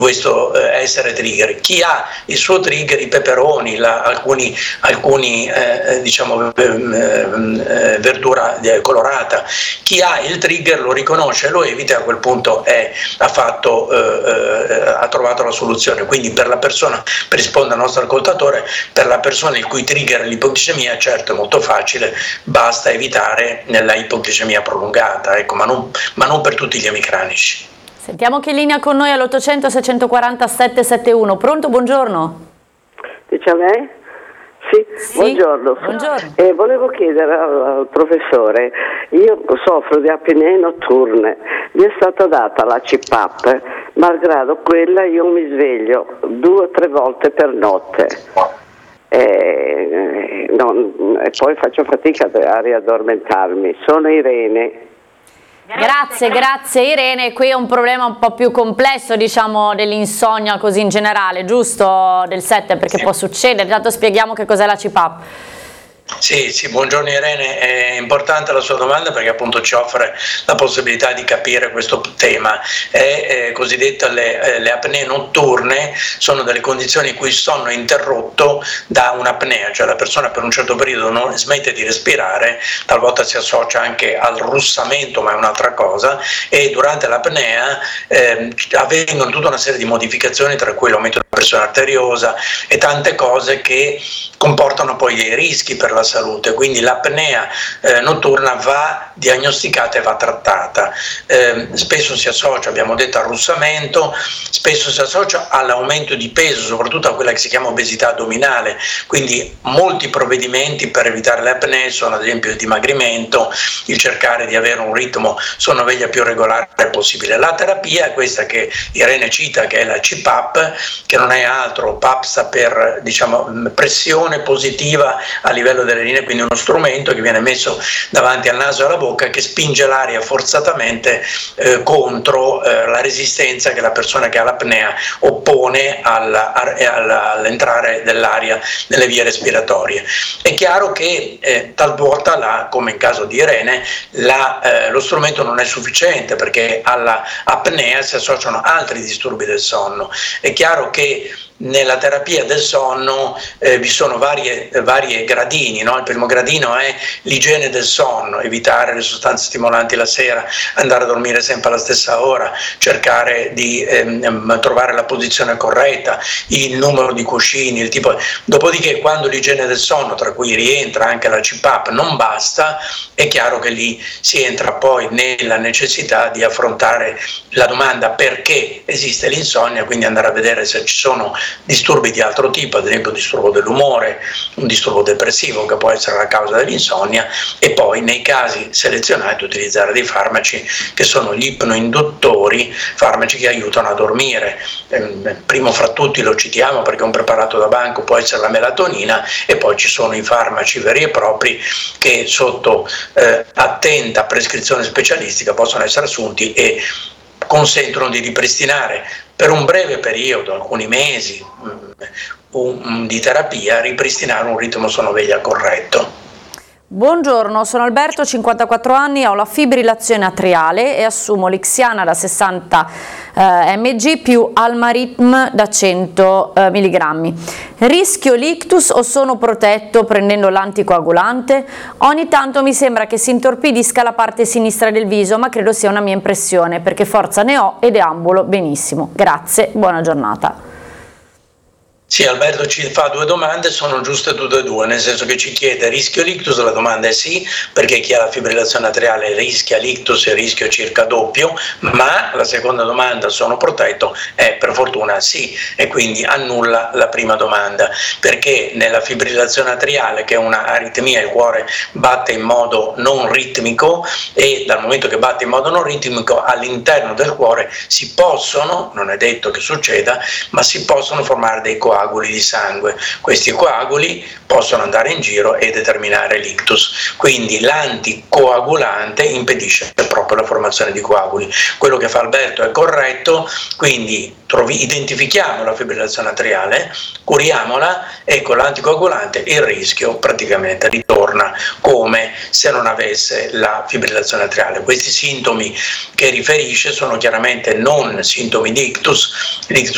questo essere trigger. Chi ha il suo trigger, i peperoni, alcuni verdura colorata, chi ha il trigger lo riconosce, lo evita, a quel punto ha trovato la soluzione. Quindi per la persona, per rispondere al nostro ascoltatore, per la persona il cui trigger è l'ipoglicemia, certo è molto facile, basta evitare la ipoglicemia prolungata, ecco, ma non per tutti gli emicranici. Sentiamo chi è in linea con noi all'800 640 771. Pronto, buongiorno. Dice a me? Sì, buongiorno. Volevo chiedere al professore, io soffro di apnee notturne, mi è stata data la CPAP, malgrado quella io mi sveglio 2 o 3 volte per notte e poi faccio fatica a riaddormentarmi. Sono Irene. Grazie Irene. Qui è un problema un po' più complesso, diciamo, dell'insonnia così in generale, giusto? Del 7, perché può succedere. Intanto spieghiamo che cos'è la CPAP. Sì, buongiorno Irene, è importante la sua domanda perché appunto ci offre la possibilità di capire questo tema. Cosiddette le apnee notturne sono delle condizioni in cui il sonno è interrotto da un'apnea, cioè la persona per un certo periodo non smette di respirare, talvolta si associa anche al russamento, ma è un'altra cosa, e durante l'apnea avvengono tutta una serie di modificazioni, tra cui l'aumento della pressione arteriosa e tante cose che comportano poi dei rischi per la salute. Quindi l'apnea notturna va diagnosticata e va trattata. Spesso si associa, abbiamo detto, al russamento, spesso si associa all'aumento di peso, soprattutto a quella che si chiama obesità addominale. Quindi molti provvedimenti per evitare le apnee sono ad esempio il dimagrimento, il cercare di avere un ritmo sonno-veglia più regolare possibile. La terapia è questa che Irene cita, che è la CPAP, che non è altro, PAP sta per, diciamo, pressione positiva a livello delle linee, quindi uno strumento che viene messo davanti al naso e alla bocca che spinge l'aria forzatamente contro la resistenza che la persona che ha l'apnea oppone all'entrare dell'aria nelle vie respiratorie. È chiaro che talvolta, come in caso di Irene, lo strumento non è sufficiente perché alla apnea si associano altri disturbi del sonno. È chiaro che nella terapia del sonno vi sono varie gradini, no? Il primo gradino è l'igiene del sonno, evitare le sostanze stimolanti la sera, andare a dormire sempre alla stessa ora, cercare di trovare la posizione corretta, il numero di cuscini, il tipo. Dopodiché, quando l'igiene del sonno, tra cui rientra anche la CPAP, non basta, è chiaro che lì si entra poi nella necessità di affrontare la domanda perché esiste l'insonnia, quindi andare a vedere se ci sono disturbi di altro tipo, ad esempio un disturbo dell'umore, un disturbo depressivo che può essere la causa dell'insonnia, e poi nei casi selezionati utilizzare dei farmaci che sono gli ipnoinduttori, farmaci che aiutano a dormire. Primo fra tutti lo citiamo perché è un preparato da banco, può essere la melatonina, e poi ci sono i farmaci veri e propri che sotto attenta prescrizione specialistica possono essere assunti e consentono di ripristinare per un breve periodo, alcuni mesi di terapia, ripristinare un ritmo sonno-veglia corretto. Buongiorno, sono Alberto, 54 anni, ho la fibrillazione atriale e assumo Lixiana da 60 mg più Almaritm da 100 mg. Rischio l'ictus o sono protetto prendendo l'anticoagulante? Ogni tanto mi sembra che si intorpidisca la parte sinistra del viso, ma credo sia una mia impressione perché forza ne ho e deambulo benissimo. Grazie, buona giornata. Sì, Alberto ci fa 2 domande, sono giuste tutte e 2, nel senso che ci chiede rischio l'ictus, la domanda è sì, perché chi ha la fibrillazione atriale rischia l'ictus e rischio circa doppio, ma la seconda domanda, sono protetto, è per fortuna sì, e quindi annulla la prima domanda, perché nella fibrillazione atriale, che è una aritmia, il cuore batte in modo non ritmico, e dal momento che batte in modo non ritmico all'interno del cuore si possono, non è detto che succeda, ma si possono formare dei coaguli di sangue. Questi coaguli possono andare in giro e determinare l'ictus, quindi l'anticoagulante impedisce proprio la formazione di coaguli. Quello che fa Alberto è corretto, quindi identifichiamo la fibrillazione atriale, curiamola e con l'anticoagulante il rischio praticamente ritorna come se non avesse la fibrillazione atriale. Questi sintomi che riferisce sono chiaramente non sintomi di ictus, l'ictus